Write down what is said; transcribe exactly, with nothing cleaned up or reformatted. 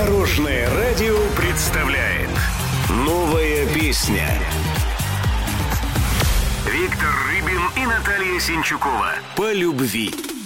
Дорожное радио представляет «Новая песня». Виктор Рыбин и Наталья Синчукова. По любви.